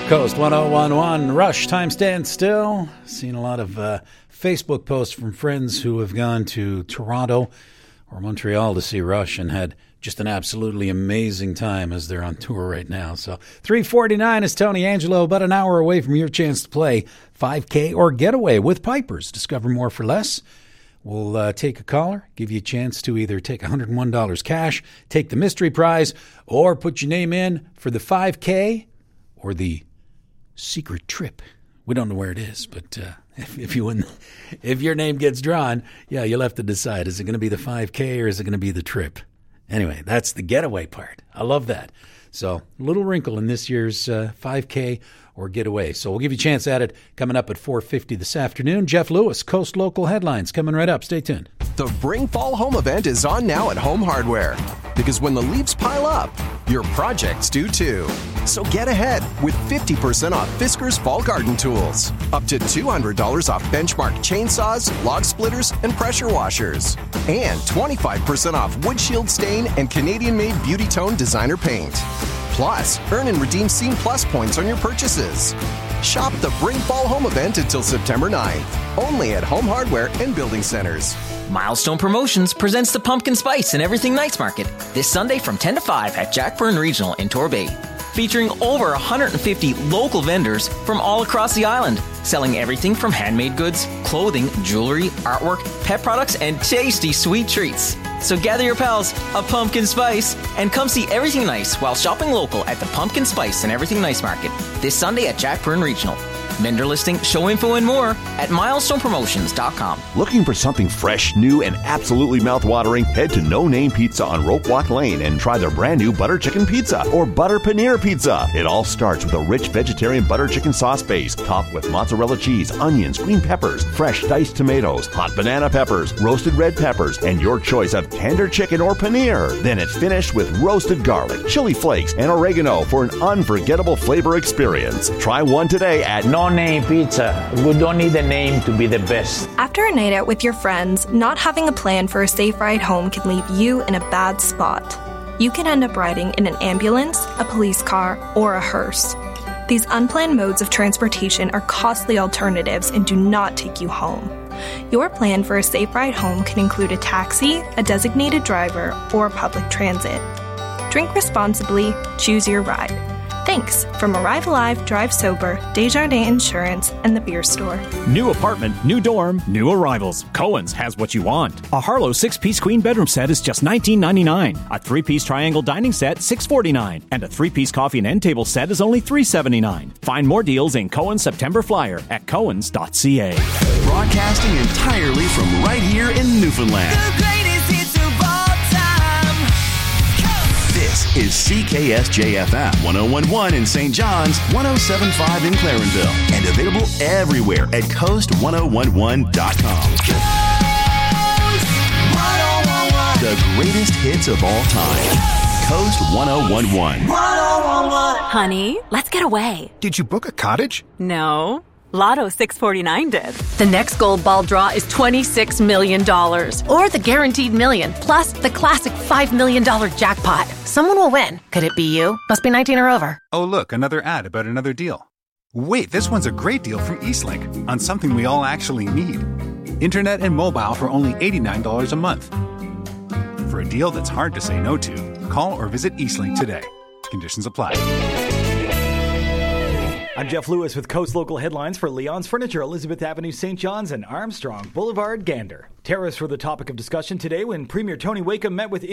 Coast 101.1. Rush, time stands still. Seen a lot of Facebook posts from friends who have gone to Toronto or Montreal to see Rush and had just an absolutely amazing time as they're on tour right now. So 3:49 is Tony Angelo, about an hour away from your chance to play 5K or Getaway with Pipers. Discover more for less. We'll take a caller, give you a chance to either take $101 cash, take the mystery prize, or put your name in for the 5K or the secret trip. We don't know where it is, but if your name gets drawn, yeah, you'll have to decide. Is it going to be the 5K or is it going to be the trip? Anyway, that's the getaway part. I love that. So, a little wrinkle in this year's 5K or Getaway. So, we'll give you a chance at it coming up at 4:50 this afternoon. Jeff Lewis, Coast Local Headlines, coming right up. Stay tuned. The Bring Fall Home event is on now at Home Hardware. Because when the leaves pile up, your projects do too. So get ahead with 50% off Fiskars Fall Garden Tools. Up to $200 off Benchmark chainsaws, log splitters, and pressure washers. And 25% off Wood Shield Stain and Canadian-made Beauty Tone Designer Paint. Plus, earn and redeem Scene Plus points on your purchases. Shop the Bring Fall Home event until September 9th. Only at Home Hardware and Building Centers. Milestone Promotions presents the Pumpkin Spice and Everything Nice Market this Sunday from 10 to 5 at Jack Byrne Regional in Torbay. Featuring over 150 local vendors from all across the island, selling everything from handmade goods, clothing, jewelry, artwork, pet products, and tasty sweet treats. So gather your pals, a pumpkin spice, and come see Everything Nice while shopping local at the Pumpkin Spice and Everything Nice Market this Sunday at Jack Byrne Regional. Vendor listing, show info, and more at milestonepromotions.com. Looking for something fresh, new, and absolutely mouth-watering? Head to No Name Pizza on Rope Walk Lane and try their brand new butter chicken pizza or butter paneer pizza. It all starts with a rich vegetarian butter chicken sauce base, topped with mozzarella cheese, onions, green peppers, fresh diced tomatoes, hot banana peppers, roasted red peppers, and your choice of tender chicken or paneer. Then it's finished with roasted garlic, chili flakes, and oregano for an unforgettable flavor experience. Try one today at No Name Pizza. We don't need a name to be the best. After a night out with your friends, not having a plan for a safe ride home can leave you in a bad spot. You can end up riding in an ambulance, a police car, or a hearse. These unplanned modes of transportation are costly alternatives and do not take you home. Your plan for a safe ride home can include a taxi, a designated driver, or public transit. Drink responsibly, choose your ride. Thanks from Arrive Alive, Drive Sober, Desjardins Insurance, and the Beer Store. New apartment, new dorm, new arrivals. Cohen's has what you want. A Harlow 6-piece queen bedroom set is just $19.99. A 3-piece triangle dining set, $6.49. And a 3-piece coffee and end table set is only $3.79. Find more deals in Cohen's September Flyer at cohens.ca. Broadcasting entirely from right here in Newfoundland. The greatest hits of all time. This is CKSJ-FM 101.1 in St. John's, 107.5 in Clarenville, and available everywhere at coast1011.com. Coast 1011. The greatest hits of all time. Coast 1011. 1011. Honey, let's get away. Did you book a cottage? No. Lotto 649 did. The next gold ball draw is $26 million. Or the guaranteed million, plus the classic $5 million jackpot. Someone will win. Could it be you? Must be 19 or over. Oh, look, another ad about another deal. Wait, this one's a great deal from Eastlink on something we all actually need. Internet and mobile for only $89 a month. For a deal that's hard to say no to, call or visit Eastlink today. Conditions apply. I'm Jeff Lewis with Coast Local Headlines for Leon's Furniture, Elizabeth Avenue, St. John's, and Armstrong Boulevard, Gander. Tariffs were the topic of discussion today when Premier Tony Wakeham met with